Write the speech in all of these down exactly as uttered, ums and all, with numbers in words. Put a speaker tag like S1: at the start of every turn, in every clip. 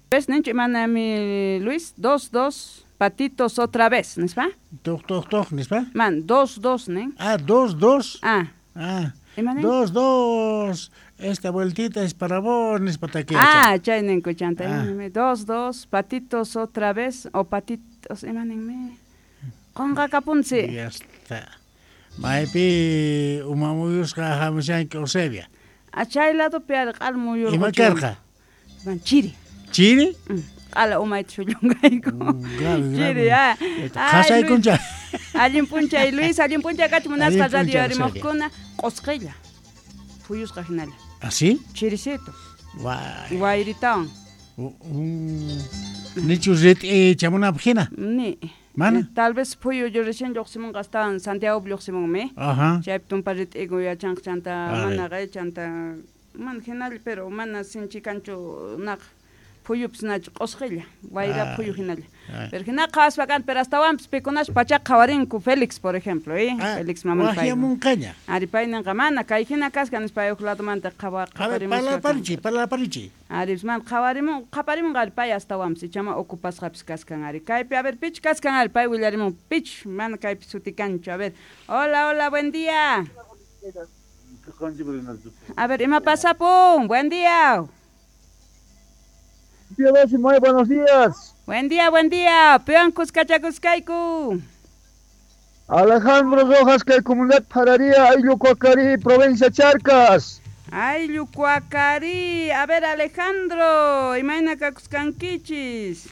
S1: ¿Ves, Nencho? Manami Luis, dos, dos patitos otra vez, ¿no es va?
S2: Toc, toc, toc, ¿no es va?
S1: Man, dos, dos, ¿no?
S2: Ah, dos, dos.
S1: Ah.
S2: Ah.
S1: ¿Imane?
S2: Dos, dos. Esta vueltita es para vos, no es para taquilla.
S1: Ah, chay, Nenco, chanta.
S2: Ah.
S1: Dos, dos patitos otra vez, o patitos, imanenme. Conga capunce.
S2: Ya está. Maipi, umamuyusca jamusian que osebia.
S1: A chay lado pear calmo yo.
S2: ¿Y macarca?
S1: Man, chiri.
S2: ¿Chiri?
S1: Ala umay chulungaico.
S2: Grave,
S1: Chiri, ah.
S2: Casa y concha.
S1: Alguien puncha y Luis, alguien puncha cachimunas
S2: Alguien
S1: radio
S2: puncha,
S1: arimoscuna, cosquilla. Fuyus cajinal.
S2: ¿Así?
S1: Chiricito.
S2: Guay.
S1: Guairitaon.
S2: Nichus rit y chamuna pagina.
S1: Ni.
S2: Mana?
S1: Tal vez puyo yo recién yo simon gastan Santiago Bloximon me.
S2: Ajá.
S1: Ya tum parit ego ya chang chanta
S2: Ay.
S1: mana gay chanta man general pero mana sin chicancho nak puyo psnach osgella. Guaira
S2: Ay.
S1: puyo general.
S2: Ay.
S1: Pero que na cas vacan pero hasta vamos peconas pacha kawarin ku Félix por ejemplo, eh.
S2: Ah,
S1: Félix mamá
S2: Guajia
S1: pai.
S2: moncaña.
S1: Ari pai nang kamana kai hina kas kan espayo lado manta kawar
S2: A ver, para la parichi, para la parichi.
S1: Ari man kawarimo kaparimo gal pai hasta vamos se llama ocupas raps kas kan ari kai a ver pitch kas kan al pai willarimo pitch man kai suticancho a ver. Hola, hola, buen día. A ver, ¿y me pasa pum? Buen día.
S3: Tío Bessi, muy buenos días.
S1: Buen día, buen día. Peón Cuscachacuscaicu.
S3: Alejandro Rojas, que comunidad Pararía, Ayucuacari, provincia Charcas.
S1: Ay, Lucuacari. A ver, Alejandro. Imagina Cacuscanquichis.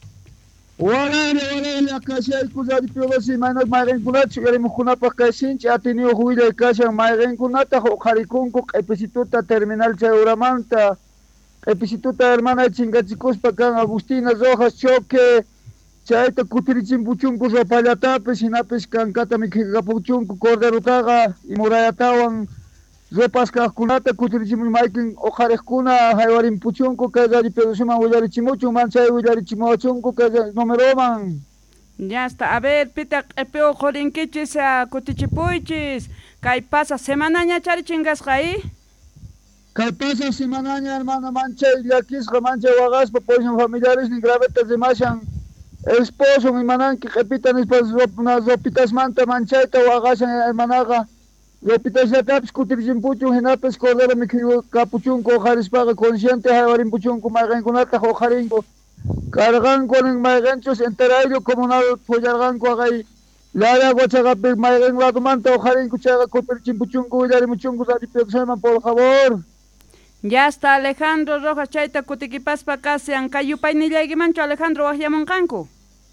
S3: Guarani, guarani, acá si hay cosas de Tío Bessi, mañana Mayren Kunat, queremos Kunapa Casinch, ha tenido juicio de casa en Mayren Kunata, Jaricunco, Epicituta, Terminal Chauramanta, Epicituta, hermana Chingachicos, Pacan, Agustina Rojas, Choque, Chaita Cutirichin Puchunco, Ropayatape, Sinapes, Cancata, Miquicapuchunco, Cordero Caga, y Morayatawan, Ropas Cajunata, Cutirichin Maikin, Ojarejcuna, Jaivarin Puchunco, Kazari Pedosima, Willarichimuchu, Manchay, Willarichimochunco, Kazari, Nomeroman.
S1: Ya está. A ver, pita, epeo, jorinquichis, a Cutichipuichis. Kai pasa, semana ñachari chingas ahí.
S3: ¿Qué pasa semana, hermano Manchay, Yaquis, Manchay, Wagaspa, pues en familiares ni gravetas de Machan? Esposo, mi manan, que repitan unas ropitas manta, Manchaita, Wagasha, hermanaga. Ropitas de taps, Cutirichin Puchu, Genapes, Cordero, mi capuchunco, Jarispaga, consciente, Javarin Puchunco, Magangunata, Jojaringo. Cargan con el Maganchos, enterario, comunal, Poyargan, Coagay. Lara, Guachagape, Magan, Guatumanta, Jojaringo, Chaga, Cutirichin Puchunco, Villarimuchunco, Saripioxema, por favor.
S1: Ya está Alejandro Rojas Chaita Cutiquipaspa casi Ancayupay ni mancho Alejandro Guayamoncanco.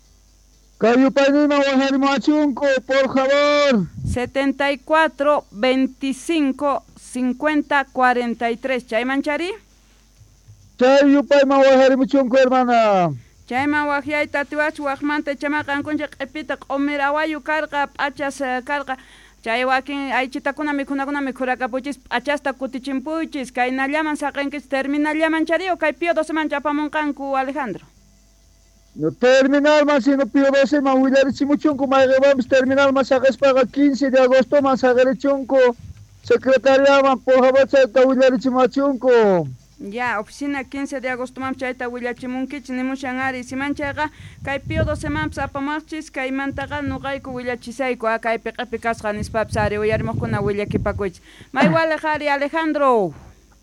S3: Cayupanima Guajarimoachunco, por favor.
S1: setenta y cuatro, veinticinco, cincuenta, cuarenta y tres. ¿Chay manchari?
S3: Cayupanima Guajarimoachunco, hermana.
S1: Chayma Guajay Tatuach Guajmante Chama Canconcha Epita Omerawayu Carga Achas Carga. Chay wakin aychitakuna mikhunakuna mikhurakapuchis achasta kutichinpuchis kay nallaman saqankis terminallaman chari o kay pio doseman chapamunqanku Alejandro.
S3: No terminal más sino pio doseman willarichimuchunku mayqawanpis terminal más saqaspaqa quince de agosto man saqarichunku secretariaman por favor chayta willarichimachunku.
S1: Ya, oficina quince de agosto mam chayta willachimunkichis nimushan ari simanchayqa kay pio dosemanpis apamaqchis kay mantaqa nuqayku willachisayku a kay piqapi kasqa nispapis ari uyarimuqkuna willakipakuychis. Maywala qhari Alejandro.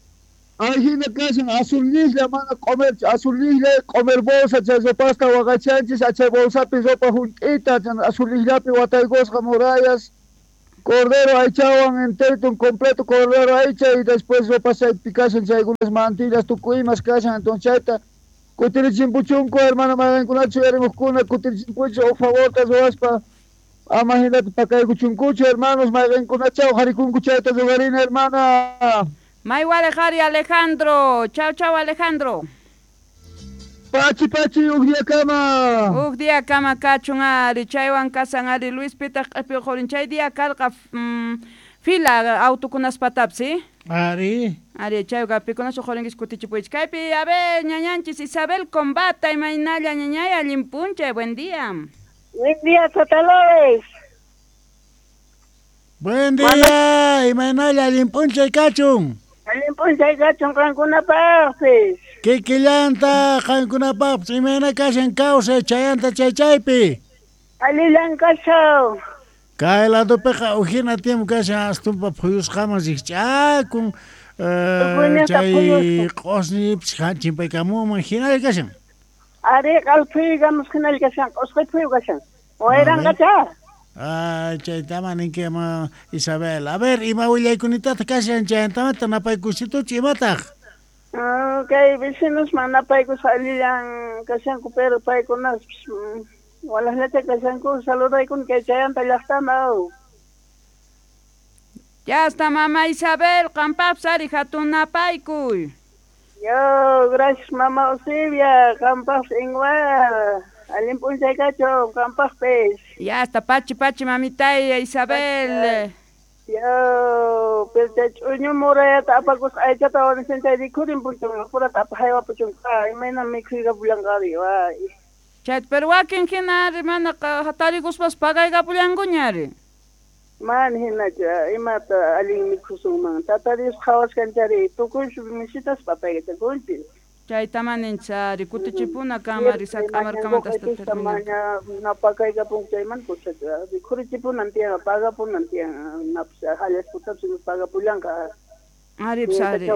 S3: Ayhina kasan azul nisla mana comer azul nisla comer bolsa chay sopasta waqachanchis achay bolsapi sopa junt'ita azul nislapi wataykosqa murallas. Cordero aychawan enterito completo cordero aycha y después sopas hay picasen hay algunas mantillas tucuimas casan entonces chayta Cutirichinpuchunco hermano magankunachu yarimujkuna Cutirichinpuchu por favor tasowaspa imagínate pakaykuchunkuchu hermanos magankunachaw jarikunku chayta lugarina hermana.
S1: Maywale qhari Alejandro. Chao chao Alejandro.
S3: Pachi pachi ugdia kama.
S1: Ugdia kama kachun ari chaywan kasan ari Luis Pita q'epi qorin chay dia karqa mm, fila autokunaspatap, ¿sí?
S2: Ari.
S1: Ari chayqa pikunasu qorinkish kutichipuich. Kaypi a ver ñañanchis Isabel Combata imaynalla ñañaya limpunche. Buen día.
S4: Buen día, Totalores.
S2: Buen día, imaynalla limpunche kachun.
S4: Limpunche kachun rankuna partes.
S2: Kikillanta qankunapas imana kashan kawsay chayanta chaychaypi.
S4: Alilan kashaw.
S2: Kay ladopiqa ujina tiempo kashan astumpa phuyusqaman rikch'akun chay q'osnipish chimpaykamuman hinay kashan.
S4: Ari qalpiygamus hinay kashan q'usqiphiy kashan. Oeran kashan.
S2: Ay, chaytama ninkema Isabel. A ver, ima willaykunitata kashan chayanta napaykusituch imataq.
S4: Ah, kay vecinos manapaykus alilan kashanku pero paykunas walaslata kashanku saludaykun kay chayanta llaqtamaw.
S1: Ya está mamá Isabel, qampapas ari hatunapaykuy.
S4: Yo, gracias mamá Osivia, campas igual. Alin puncha cacho, campas pez.
S1: Ya está pachi pachi mamita Isabel.
S4: Yo, pero te chuño mora tapa cos ay chata on senta di kurin puncha pura tapa haywa puchun ka, imena mi kriga bulangari wa.
S1: Chat pero wakin hinar mana ka hatari guspas pagay ka bulangunyari.
S4: Man hinacha, imata alin mi kusuma. Tataris khawas kanchari, tukush misitas papay ta golpi.
S1: Chay tamanincha rikutichipuna kamari sa kamar kamar hasta terminar.
S4: Napakay ka pong chayman po siya. Rikutichipun nantiyan, paga po nantiyan. Napsa halas po tapos paga po lang ka.
S1: Arip sari.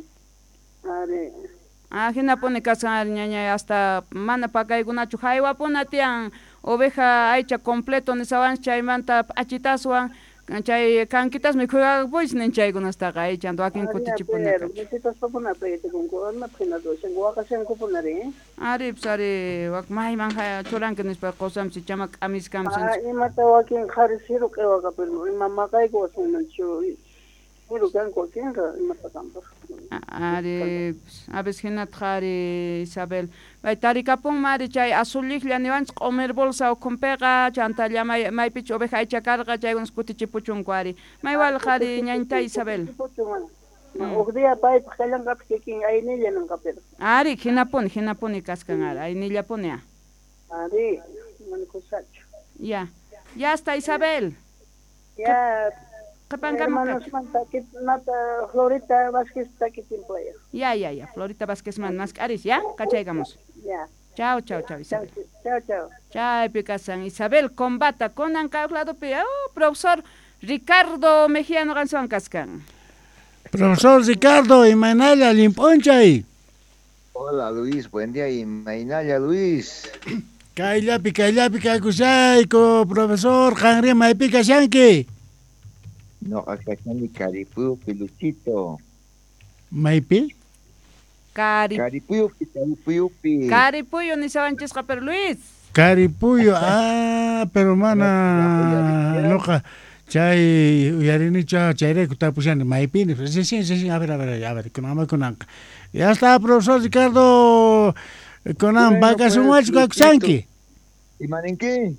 S4: Ari.
S1: Ah, hina po ni kasar ñaña hasta mana pagay gunachu haywa po natiyan oveja aicha completo ni sawan chaymanta achitaswan. Chay kankitas mi kuya pues nen chay gunasta ka aicha ando akin kutichipuna ka.
S4: Nesitas pa po na pwede kung kuan na pinado siya guwa kasi ang kupo na rin.
S1: Arip sari wak may mangha churan kenis pa kosam si chamak amis kam sen.
S4: Ah, imatawakin kharisiro ke waka pero imamakay ko sa nancho. Pero kan ko kin ka imatakamba.
S1: Arip abes hinat khari Isabel. Vai tarikapung mari chay azulik lianiwan comer bolsa o compega chanta llama mai pich oveja hecha carga chay unos kutichipuchun kwari. Mai wal khari ñañta Isabel.
S4: Ogdia pai pakalang kap kiking ay nila ng kapir.
S1: Ari hinapon hinapon ikaskan ara ay nila ponya.
S4: Ari man ko sacho.
S1: Ya. Ya está Isabel.
S4: Ya.
S1: Kapan
S4: hermanos man takit nata Florita Vázquez takit in player.
S1: Ya ya ya Florita Vázquez man mas aris ya kachaygamos.
S4: Ya.
S1: Chao chao chao Isabel.
S4: Chao chao.
S1: Chao picasan Isabel combata con ancalado pe oh, profesor Ricardo Mejía no ganson cascan.
S2: Profesor Ricardo Imanalla Limponchay.
S5: Hola Luis, buen día Imanalla Luis.
S2: Kailapi kailapi kakusay ko profesor Henry Maipi Kashanki.
S5: No, acá ni Caripuyo Peluchito.
S2: Maipi?
S1: Cari.
S5: Caripuyo, Caripuyo.
S1: Caripuyo ni Sánchez Japer Luis.
S2: Caripuyo, ah, pero mana loca. Chay uyarini cha chaire kutapusian Maipi. Sí, sí, sí, a ver, a ver, a ver, con ama con anca. Ya está, profesor Ricardo con am vacas un macho kakusanki.
S5: ¿Y maninki?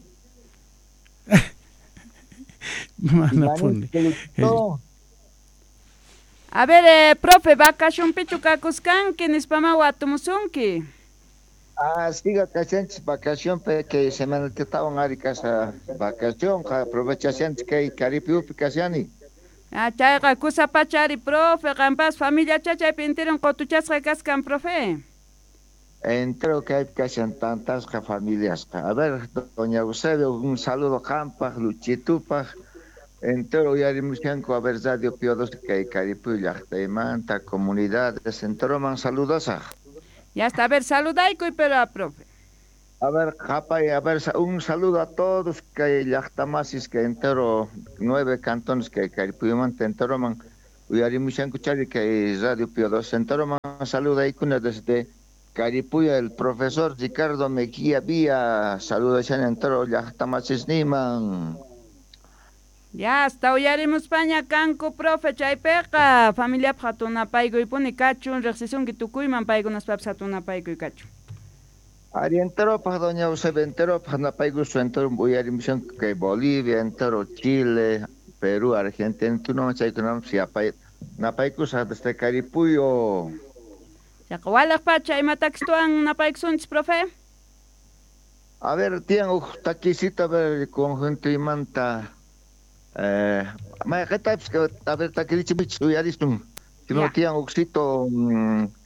S1: A ver, eh, profe, vacación pichuca cuscanqui, nispama guatumusunki.
S5: Ah, siga cachanchis vacación, pe que semana que estaban ari casa vacación, aprovechación que caripiu picasiani.
S1: Ah, chayga kusa pachari, profe, gampas familia chacha pintiron cotuchasca cascan, profe.
S5: Entero que hay casi tantas familias. A ver, doña Eusebio, un saludo campa, Luchitupa. Entero ya rimuscanco a ver radio piodos que hay caripuya, de manta, comunidades, entero man saludos a.
S1: Ya está, a ver, saludaico y pero a profe.
S5: A ver, japa, a ver, un saludo a todos que hay yachtamasis que entero, nueve cantones que hay caripuya, entero man, ya rimuscanco chari que hay radio piodos, entero man saluda y desde Caripuya, el profesor Ricardo Mejía Vía, saludos en entero, ya estamos Niman.
S1: Ya está, oyaremos España, Canco, profe, Chaypeca, familia Pjatuna Paigo y Punicachun, recesión que tu cuiman Paigo, nos papsatuna Paigo y Cacho.
S5: Ari entero, para doña Eusebio, entero, para Paigo, su entero, oyaremos que Bolivia, entero, Chile, Perú, Argentina, tú no me chay que no me Napaigo, desde Caripuyo.
S1: Ya kawalak pacha y mataxtuan napaixunch, profe.
S5: A ver, tienen taquisita, a ver, conjunto y manta. Eh, ma que a ver, taquilichi bichu ya distun. Si no tienen oxito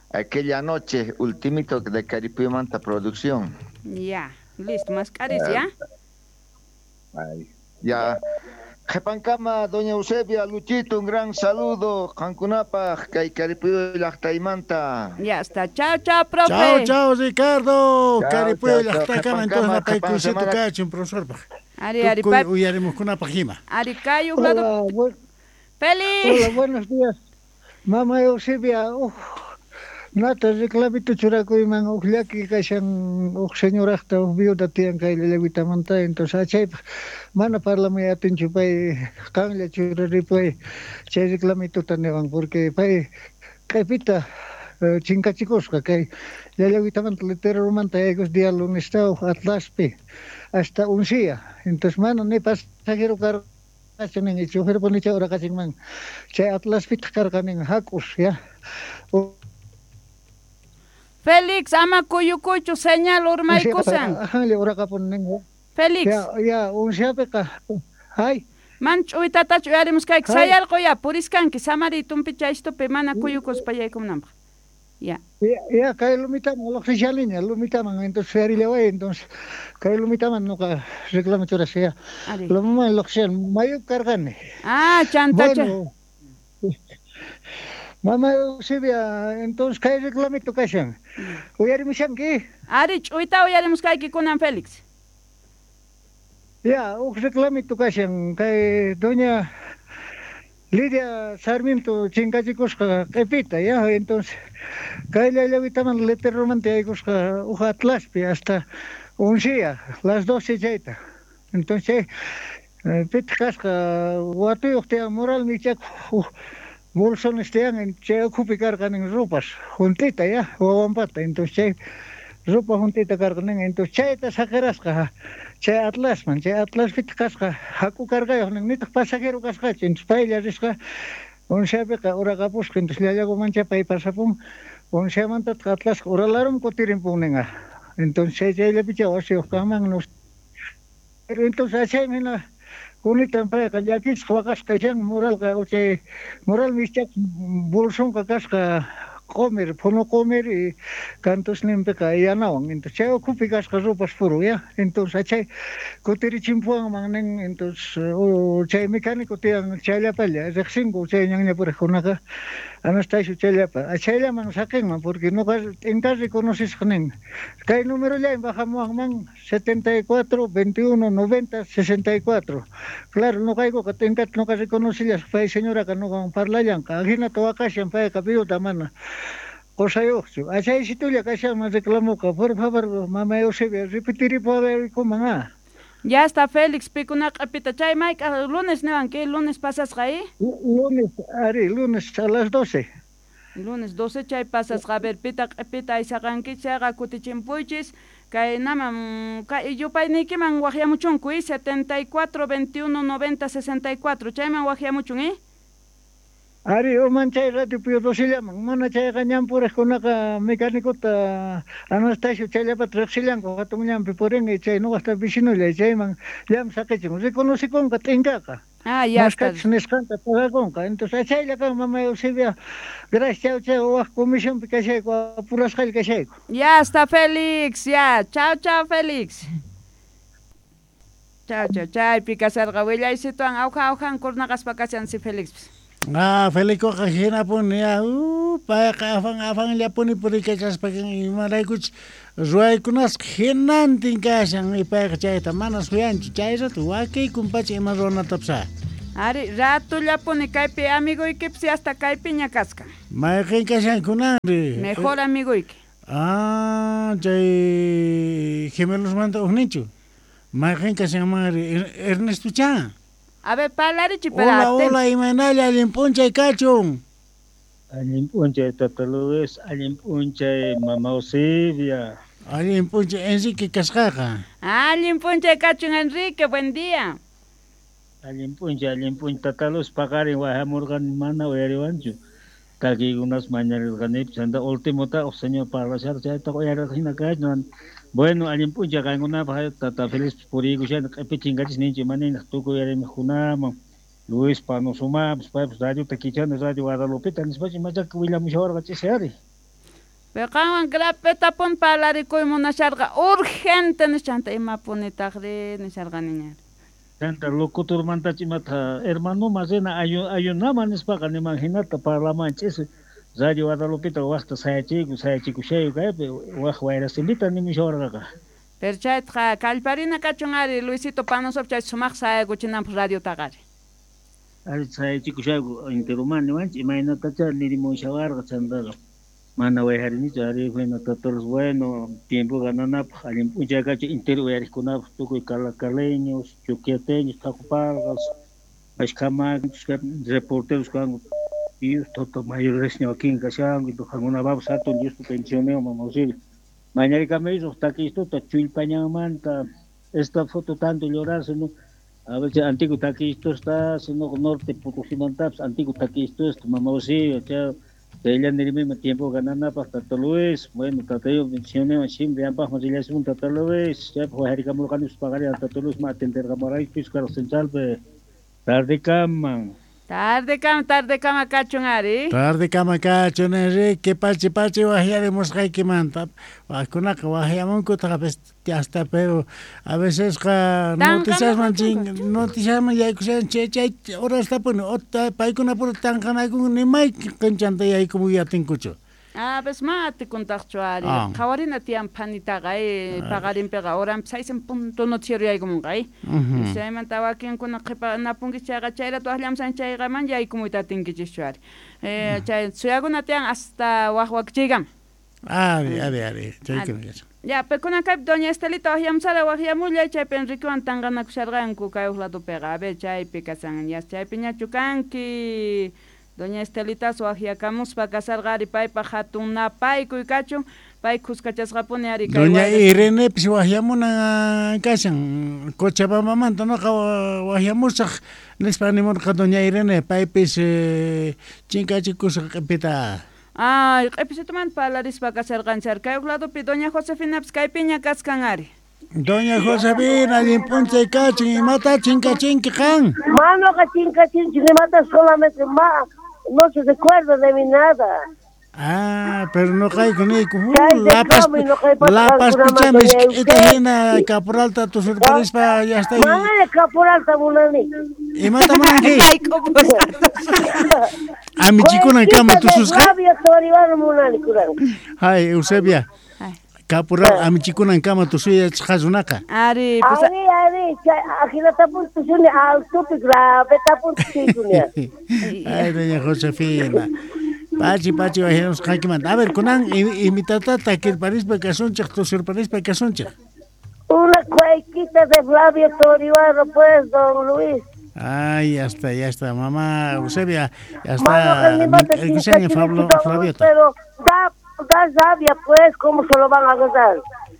S5: aquella noche, ultimito de Caripuyamanta Producción.
S1: Ya, listo, más caris, ¿ya?
S5: Ay, ya. Jepancama, doña Eusebia, Luchito, un gran saludo. Cancunapa, Caripuyo y Lactaimanta.
S1: Ya está, chao, chao, profe.
S2: Chao, chao, Ricardo. Caripuyo y
S5: chao, chao.
S2: Lactaicama, entonces
S5: Jepancama,
S2: na paikusi
S5: Jepan
S2: tu cachun, profesor.
S1: Ari, ari, pap.
S2: Uyaremos con una pajima.
S1: Ari, cayo,
S3: Hola,
S1: lado.
S3: bu-
S1: Feliz.
S3: hola, buenos días. Mama Eusebia, uh, nata reclamito churakuy man uklaki kashan uk señorasta uk viuda tiang kay lelewitamanta entonces achay mana parlame atin chupay kangla churaripay chay reclamito tanewang porque pay kay pita chinkachikoska kay lelewitamanta literalmente egos día lunes tao atlaspi hasta un día entonces mano ni pasajero car kaning ichuher poni cha ora kasing man chay atlas pit karkaning hakus ya.
S1: Félix, ama kuyukuchu señal urmay kusan.
S3: Ajale ora kapon ning.
S1: Félix.
S3: Ya ya un siape ka. Hay.
S1: Man chuitata chuyarimos kay sayal qoya puriskan ki samari tumpicha isto pe mana kuyukos payay kumnam. Ya.
S3: Ya ya kay lumita mo lo oficialina lumita man entonces feri le way entonces kay lumita man no ka reclamo chura sea. Lo mo lo oficial mayo cargane.
S1: Ah, chantacha.
S3: Bueno. Mama Eusebia, entonces kay reclamito kashan. Uyarimishan ki.
S1: Ari chuita uyarimus kay ki kunan Félix.
S3: Ya, uk reclamito kashan kay doña Lidia Sarmiento Chinkachikoska Kepita, ya, entonces kay lelewitaman letter romántica uja Atlaspi hasta un día, las doce chaita. Entonces, pit kaska watu uktea moral ni chak bolson estean en che ocupicar kaning ropas juntita ya, o ampata, entonces che ropa juntita karkaning, entonces chaita sakaraska che Atlas man, che Atlas pit kaska haku kargayo ning nitak pasajero kaska, entonces paella riska un siape ka ora kapus, entonces lialago mancha pay pasapum, un siamantat Atlas ora larum kotirin punenga, entonces che le picha osio kamang nos, pero entonces che mina Kunitan pa kanyakis kwakas kayang moral ka uche moral mischak bolsong kakas ka comer pono comer y cantos nimpe ka yanawang entonces che ocupikas ka ropas puro ya entonces che kotiri chimpuang mangnen entonces o che mecánico tiang chaya palla rexingo che nyangnya por jonaka Anastasio Chayapa, a Chayla man saken man porque no en casa conoces knen. Kay número ya en baja man setenta y cuatro veintiuno noventa sesenta y cuatro. Claro, no caigo que tenga no casi conocillas fue señora que no con parla yanka. Agina to acashan fue capillo tamana. Cosa yo, a Chay si tú ya cashan más reclamo que por favor mamá Eusebia repetir por ver cómo nada.
S1: Ya está Félix, picuna capita chay Mike, lunes no, ¿qué lunes pasas ahí?
S3: Lunes, Ari, lunes a las doce.
S1: Lunes doce chay pasas a ver pita capita y sacan que se haga cutichimpuichis, que nama, que yo pa ni que man guajia mucho un setenta y cuatro veintiuno noventa sesenta y cuatro, chay man guajia mucho, ¿eh?
S3: Ari o manchay radio pio dosila man mana chay kanyam pures konaka mecánico ta Anastasio chay pa trexilian ko katong nyam piporen e chay no hasta vicino le chay man yam sakechimo se conoce con katenga ka.
S1: Ah, ya está.
S3: Nos canta para con ka. Entonces chay la ka mama Eusebia. Gracias chao chao o comisión que chay ko puras khal que chay.
S1: Ya está Félix, ya. Chao chao Félix. Chao chao chao picasar gawilla y situan auja aujan cornagas vacaciones si Félix.
S2: Ah, Félix ko kahina pun ya, uh, pa kafang afang liya pun ipuri kachas paking imaray kuch ruay kunas hinan tingkasang ipay kachay tamanas huyan chichay sa tuwaki kumpach imarona tapsa.
S1: Ari, rato ya pone kaipe amigo y que hasta kaipe ñacasca.
S2: Mayakin kasang kunari.
S1: Mejor amigo y que.
S2: Ah, chay gemelos manta uhnichu. Mayakin kasang mari Ernesto Chan.
S1: A ver, palari chiperate.
S2: Hola, hola, imanali alimpuncha y cachung.
S6: Alimpuncha y Tatalues, alimpuncha y Mama Eusebia.
S2: Alimpuncha Enrique Cascaja.
S1: Alimpuncha y cachung Enrique, buen día.
S6: Alimpuncha, alimpuncha Tatalues, pagari wahamurgan mana oyariwanchu. Kaki unas mañanas ganip, sanda último ta, o señor para hacer ya ta oyarajina cañón. Bueno, alguien puncha que alguna vez tata feliz por ir escuchando que pichingachis ninchi manin tuco ya me junamos Luis para nos sumar pues para radio te quichando radio Guadalupe tan después más ya que William Shore que se hace
S1: Peqawan grapeta pun palarikuy munasharqa urgente nichanta ima punitaqri nisharqa niña.
S6: Tanta locutor mantachi mata hermano mazena ayu ayunama nispaqa nimanhinata parlamanchis Radio Guadalupita waqta sayachiku sayachiku shayu kaypi waq wayrasimita nimishorqa.
S1: Perchaytqa kallparina kachungari Luisito Panosov chay sumaq sayakuchinanpaq radio taqari.
S6: Ari sayachiku shayu interumani wanchi imaynatacha nirimushawarqa chandaqa. Mana wayharinichu ari bueno todos bueno tiempo gananapaq allim punchaykachi inter wayarikunapaq tukuy calacaleños, chuquiateños, tacupargas, ashkamaños, reporteros kanku y toto mayores aquí en Kashangu, alguna vamos a todo esto pensioneo mamosir. Mañana camellos está aquí esto está chulpañamanta esta foto tanto llorarse no a ver si antiguo está aquí esto está sino norte Putuximantaps antiguo está aquí esto esto mamosir ya de ella en el mismo tiempo ganando para Tata Luis bueno Tata yo pensioneo siempre han pasado ya es un Tata Luis ya pues Erika Morganos pagaría Tata Luis más atender camaray piscar central de tarde cama.
S1: Tarde cama, tarde cama kachungari.
S2: Tarde cama kachunari, que pachi pachi wajiaremos que manta. Wakunaka wajiamonku tapes hasta pero a veces ka noticias manchin, noticias man ya kusan cheche ahora está pone otra paikuna por tan kana kun ni mai kanchanta ya como ya tinkucho.
S1: Ah, pues mate contactuari. Kawarina tiam panita gai, pagarin pega oram saisen punto noticiero ya como gai. Se mantaba aquí en kuna kepa na pungi chaga chaira to ahliam san chaiga man ya como ita tingi chishuari. Eh, chay suyaguna tian hasta wahwak chigam.
S2: Ah, ari ari, chay que
S1: ya, pero kuna kap doña Estelita ahliam sala wahiamulla chay pen rikuan tangana kushargan ku kai uhlado pega be chay pikasan ya chay piña chukanki. Doña Estelita suajiakamus pa kasargari pay pa hatuna pay kuykachun pay kuskachasqapuni ari kay
S2: Doña Irene pues wajiamuna kasan Cochabamba manta no wajiamusaq nispanimur ka Doña Irene pay pues chinkachikus qipita.
S1: Ay, q'ipisituman palaris pa kasargan kay uklado pi Doña Josefina pues kay piña kaskanari.
S2: Doña Josefina limpunche kachin imata chinkachinki kan.
S7: Mano ka chinkachinki imata solamente ma no se recuerda de mi nada.
S2: Ah, pero no cae con él. La paz, la paz, escúchame, esta hina caporal ta tu surparis pa ya está ahí.
S7: Mana caporal ta munani.
S2: Y mata mangi. A mi chico na cama tu sus. Ay, Eusebia. Caporal a mi chico na cama tu suya chazunaka.
S1: Ari,
S7: pues Ari, Ari, aquí la tapun tu sune alto tu grave tapun tu sune.
S2: Ay, doña Josefina. Pachi pachi vayamos kakiman. A ver, conan imitata taquil paris vacaciones, tu surparis vacaciones.
S7: Una cuequita de Flavio Toribarro, pues, don Luis.
S2: Ay, ya está, ya está, mamá Eusebia, ya está. El que se Flavio.
S7: Pero da da sabia, pues, ¿cómo se lo van a gastar?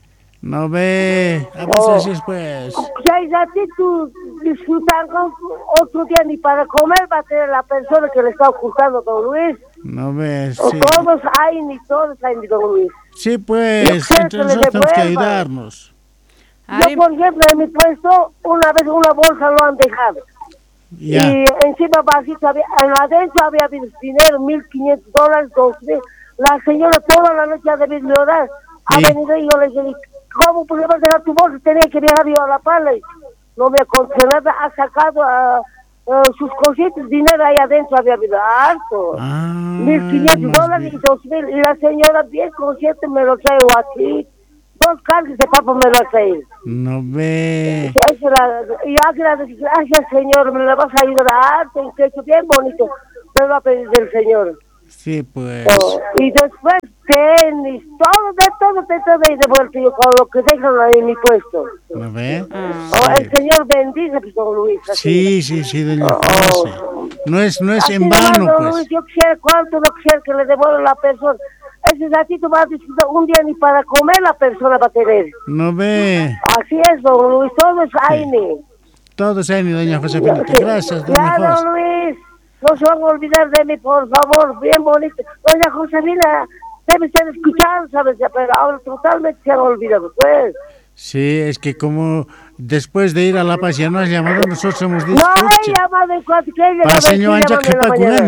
S2: No ve, a veces oh. así es, pues.
S7: Ya, ya, si tú disfrutan con otro día ni para comer va a tener la persona que le está ocultando, don Luis.
S2: No ves,
S7: o
S2: sí.
S7: Todos hay, ni todos hay, ni don Luis.
S2: Sí, pues, entre nosotros tenemos que ayudarnos.
S7: Yo, por ejemplo, en mi puesto, una vez una bolsa lo han dejado.
S2: Ya.
S7: Y encima bajito, había, adentro había dinero, mil quinientos dólares, dos mil. La señora toda la noche ha debido llorar. Ha sí. venido y yo le dije, ¿cómo pues vas a dejar tu bolsa? Tenía que viajar yo a La Pala. Y no me aconseja nada, ha sacado a, a sus cositas, dinero ahí adentro había habido harto.
S2: Ah,
S7: mil quinientos dólares y dos mil. Y la señora bien consciente me lo traigo aquí. Dos cargas de papa me lo ha traído.
S2: No ve.
S7: Y agradezco, gracias señor, me lo vas a ayudar harto, un techo bien bonito. Me lo va a pedir del señor.
S2: Sí, pues.
S7: Oh, y después tenis, todo, de todo, de todo, y de vuelta yo con lo que dejan ahí en mi puesto.
S2: ¿No ve?
S7: Ah, oh, sí. El Señor bendice, pues, don Luis.
S2: Así. Sí, sí, sí, doña José. Oh, no es, no es en vano,
S7: no,
S2: pues.
S7: Luis, yo quisiera cuánto no quisiera que le devuelva la persona. Ese ratito va a disfrutar un día ni para comer la persona va a tener.
S2: No ve.
S7: Así es, don Luis, todo es aire.
S2: Sí. Todo es aire, doña José. Sí. Gracias, doña
S7: José. Ya, don Luis. No se van a olvidar de mí, por favor, bien bonito. Doña Josefina, debe estar escuchando, ¿sabes? Pero ahora totalmente se han olvidado, pues.
S2: Sí, es que como después de ir a La Paz ya no has llamado, nosotros hemos dicho...
S7: No he llamado en cuanto que ella...
S2: Para señor Ancha que para cuidar,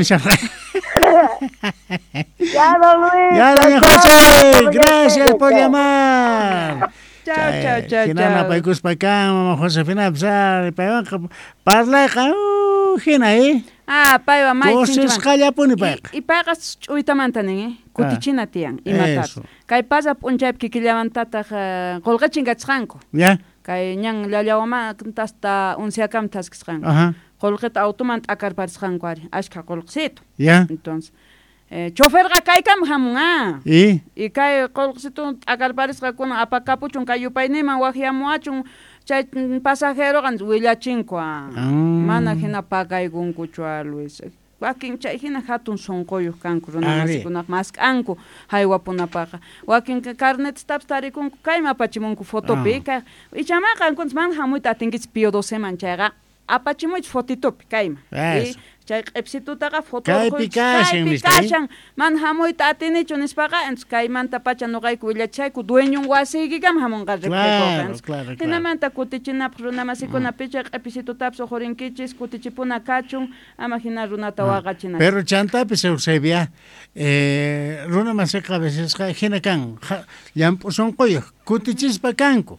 S7: Ya, don Luis.
S2: Ya, doña José, gracias por llamar.
S1: Chao, chao, chao,
S2: Hinana
S1: chao.
S2: paikus paika, mamá Josefina, psar, paiwanka, parla, uh, hina, eh.
S1: Ah, paiwa, mai
S2: Cosas calla puni paika.
S1: Y pagas ch'uytamantanin, eh? Kutichina tiyan, imatas.
S2: Eso.
S1: Kay pasa punchaypi kikillamantataq qolqachinqachqanku.
S2: Ya,
S1: Kay ñan llallawamantasta unsiakam taskisqanku.
S2: ajá,
S1: Qolqita automanta akarparisqanku ari, ashka qolqsito.
S2: ya,
S1: Entonces, eh, choferqa kaykam hamunqa.
S2: y,
S1: Y kay qolqsito akarparisqakuna apakapuchun kay yupayniman waqyamuachun chay mm, pasajero kan willachinku.
S2: Ah.
S1: Mana hina pagaygunkuchu a Luis. Wakin chay hina hatun sonqoyuq kanku runamasikunaq mask'anku haywapunapaqa. Wakin carnetstapas tarikunku kayma apachimunku fotopi. Kay ichamaqa ankunchis man hamuyta atinkichis Pío doceman chayqa apachimuychis fotitopi kayma.
S2: Eso.
S1: Y chay q'ipsitutaqa foto
S2: Kaypi kashan,
S1: kaypi
S2: nispa,
S1: kashan man hamuyta atinichu nispaqa entonces kaymanta pacha nuqayku willachayku dueñun wasiykiqam hamunqa
S2: Claro, claro, claro.
S1: hinamanta kutichinapuq runamasikunapich chay q'ipsitutapas uhurinkichis kutichipuna kachun ama hina runata waqachina.
S2: pero chantapis Eusebia, eh, runa masika a veces hina kan, llampu son koyo, kutichispa kanku.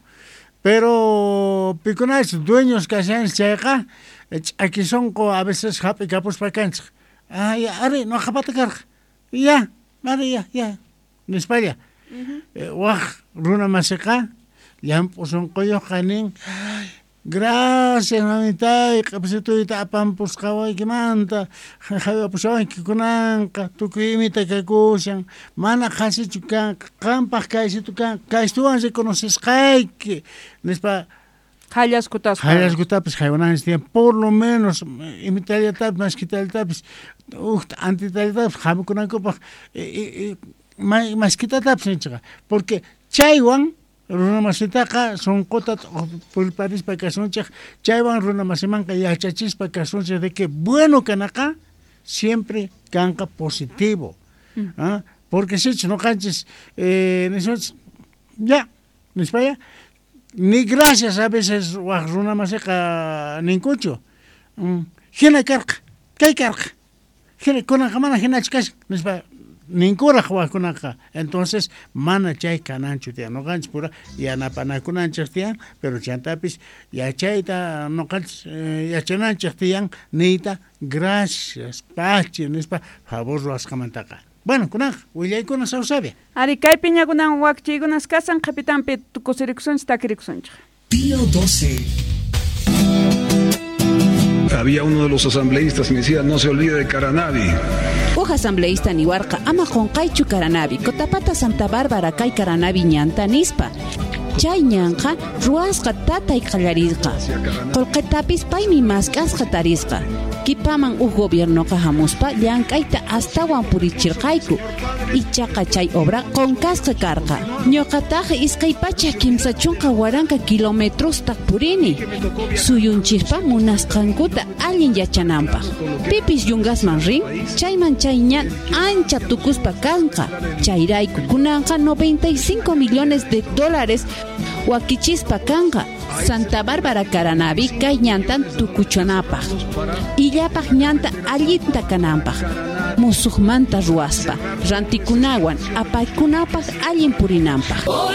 S2: Pero picunas dueños que sean chayqa, aquí son co a veces happy capos pa cancha. Ah, ya, are, no japata carga. Ya, are, ya, ya. En España. Wah, runa masika, llampu son koyo kanin. Gracias, mamita, y capacito y tapan pues kawai que manta, jaja pues ay que kunanka, tu que imita que kusan, mana casi chukan, campas casi tu can, casi tú anse conoces kai que nespa
S1: Hayas kutas.
S2: hayas gutapes haywanas tiempo por lo menos imitalia tap más que tal tapes, uh, anti tal tap, jamu kunanko pa, más que tal tapes nichga, porque chaywan runamasitaqa sonqota pulparispa kasunchik chaywan runamasimanqa yachachispa kasunchik de que bueno kanaqa siempre kanqa positivo. Mm. ¿Ah? Porque si no canches eh, nosotros ya nispaya ni gracias a veces wa runamasiqa ninkuchu mm. hina karqa kay karqa hina kunaqa mana hina chikash nispa ninkura huakunaqa entonces mana chay kananchu tiyan noqanchis pura yanapanakunanchik tiyan pero chantapis yachayta noqanchis yachananchik tiyan niyta gracias pachi nispa favor ruwasqamantaqa bueno kunaqa willaykuna sawsabi
S1: Ari kay piñakunan wakchiykunas kasan qapitanpi tukusirikusunchis takirikusunchik.
S8: Pío doce. Había uno de los asambleístas que me decía, no se olvide de Caranavi.
S9: Uj asambleísta niwarqa ama qonqaychu Caranavi, Cotapata Santa Bárbara kay Caranavi ñanta nispa. Chay ñanqa ruwasqa tatay qallarisqa. Qolqetapis paymi mask'asqa tarisqa. Kipaman uj gobiernoqa hamuspa llank'ayta astawan purichirqayku. Ichaqa chay obra qonqasqa karqa. Ñuqataqa isqay pacha kimsa chunqa waranqa kilometrostaq purini. Suyunchispa munasqankuta allin yachananpaq. Pipis yungasman rin, chayman chay ñan ancha tukuspa kanqa. Chayrayku kunanqa noventa y cinco millones de dólares wakichispa kanqa. Santa Bárbara Caranavi kay ñantan tukuchanapaq. Illapaq ñanta allinta kananpaq. Musuqmanta ruwaspa, rantikunawan apaykunapaq allin purinanpaq.